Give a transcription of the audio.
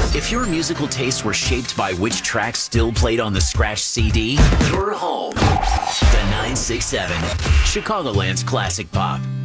If your musical tastes were shaped by which tracks still played on the scratch CD, you're home. The 967, Chicagoland's classic pop.